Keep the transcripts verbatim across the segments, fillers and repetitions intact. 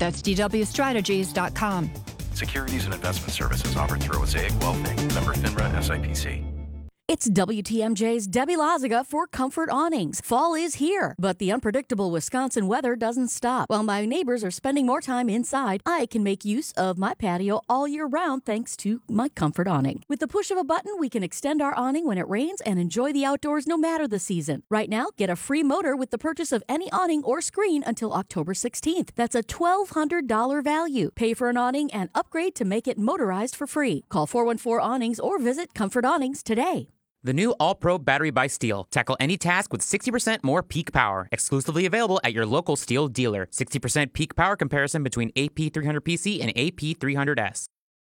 That's d w strategies dot com. Securities and investment services offered through Osaic Wealth Incorporated. Member FINRA S I P C. It's W T M J's Debbie Loziga for Comfort Awnings. Fall is here, but the unpredictable Wisconsin weather doesn't stop. While my neighbors are spending more time inside, I can make use of my patio all year round thanks to my Comfort Awning. With the push of a button, we can extend our awning when it rains and enjoy the outdoors no matter the season. Right now, get a free motor with the purchase of any awning or screen until October sixteenth. That's a twelve hundred dollars value. Pay for an awning and upgrade to make it motorized for free. Call four one four awnings or visit Comfort Awnings today. The new All-Pro battery by Steel. Tackle any task with sixty percent more peak power. Exclusively available at your local Steel dealer. sixty percent peak power comparison between A P three hundred P C and A P three hundred S.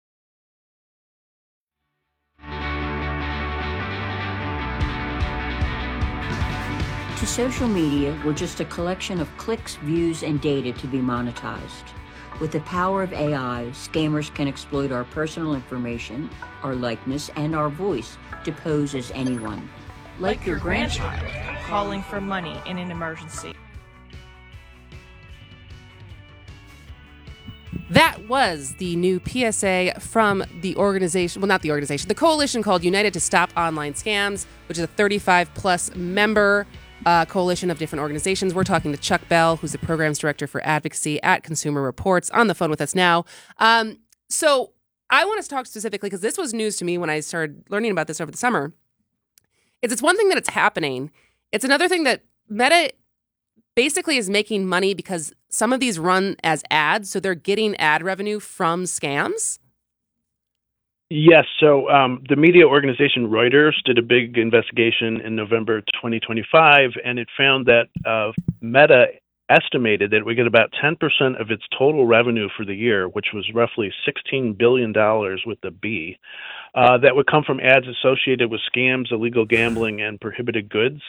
To social media, we're just a collection of clicks, views, and data to be monetized. With the power of A I, scammers can exploit our personal information, our likeness, and our voice to pose as anyone. Like, like your grandchild calling for money in an emergency. That was the new P S A from the organization, well, not the organization, the coalition called United to Stop Online Scams, which is a thirty-five plus member uh, coalition of different organizations. We're talking to Chuck Bell, who's the programs director for advocacy at Consumer Reports, on the phone with us now. Um, so I want to talk specifically, because this was news to me when I started learning about this over the summer. It's, it's one thing that it's happening. It's another thing that Meta basically is making money because some of these run as ads, so they're getting ad revenue from scams. Yes. So um, the media organization Reuters did a big investigation in November twenty twenty-five, and it found that uh, Meta estimated that we get about ten percent of its total revenue for the year, which was roughly sixteen billion dollars with the B, uh, that would come from ads associated with scams, illegal gambling, and prohibited goods.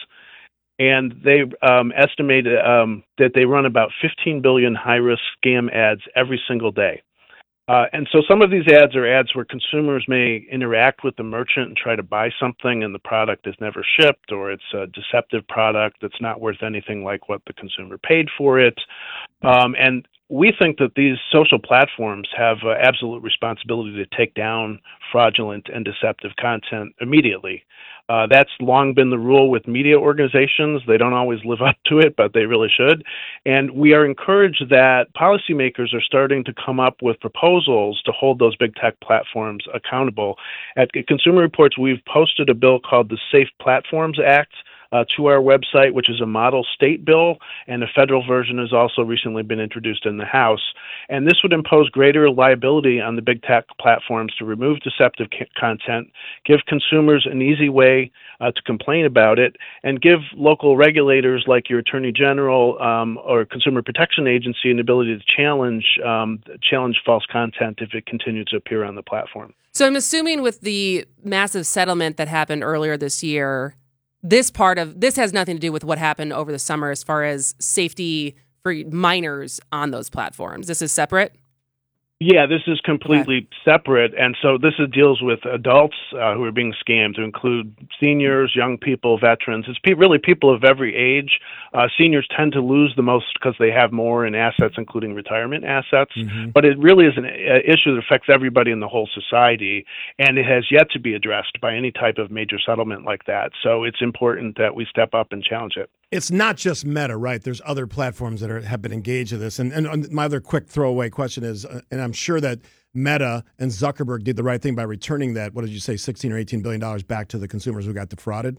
And they um, estimated um, that they run about fifteen billion high-risk scam ads every single day. Uh, and so some of these ads are ads where consumers may interact with the merchant and try to buy something and the product is never shipped, or it's a deceptive product that's not worth anything like what the consumer paid for it. Um, and we think that these social platforms have uh, absolute responsibility to take down fraudulent and deceptive content immediately. Uh, that's long been the rule with media organizations. They don't always live up to it, but they really should. And we are encouraged that policymakers are starting to come up with proposals to hold those big tech platforms accountable. At Consumer Reports, we've posted a bill called the Safe Platforms Act Uh, to our website, which is a model state bill, and a federal version has also recently been introduced in the House. And this would impose greater liability on the big tech platforms to remove deceptive ca- content, give consumers an easy way uh, to complain about it, and give local regulators like your Attorney General um, or Consumer Protection Agency an ability to challenge um, challenge false content if it continues to appear on the platform. So I'm assuming with the massive settlement that happened earlier this year, This part of this has nothing to do with what happened over the summer as far as safety for minors on those platforms. This is separate? Yeah, this is completely okay. separate. And so this is, deals with adults uh, who are being scammed, to include seniors, young people, veterans. It's pe- really people of every age. Uh, seniors tend to lose the most because they have more in assets, including retirement assets. Mm-hmm. But it really is an uh, issue that affects everybody in the whole society, and it has yet to be addressed by any type of major settlement like that. So it's important that we step up and challenge it. It's not just Meta, right? There's other platforms that are, have been engaged in this. And, and my other quick throwaway question is, uh, and I'm sure that Meta and Zuckerberg did the right thing by returning that, what did you say, sixteen or eighteen billion dollars back to the consumers who got defrauded?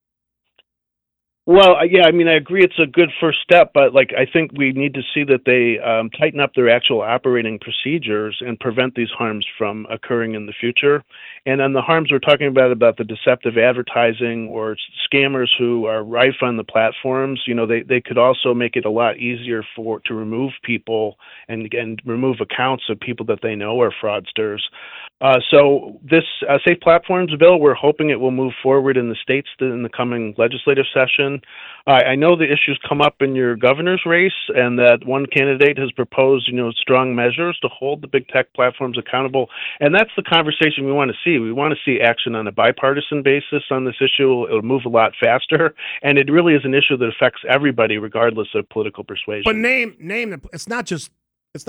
Well, yeah, I mean, I agree it's a good first step, but like I think we need to see that they um, tighten up their actual operating procedures and prevent these harms from occurring in the future. And then the harms we're talking about, about the deceptive advertising or scammers who are rife on the platforms, you know, they, they could also make it a lot easier for to remove people and, and remove accounts of people that they know are fraudsters. Uh, so this uh, Safe Platforms bill, we're hoping it will move forward in the states in the coming legislative session. Uh, I know the issues come up in your governor's race, and that one candidate has proposed, you know, strong measures to hold the big tech platforms accountable. And that's the conversation we want to see. We want to see action on a bipartisan basis on this issue. It'll move a lot faster, and it really is an issue that affects everybody, regardless of political persuasion. But name, name, it's not just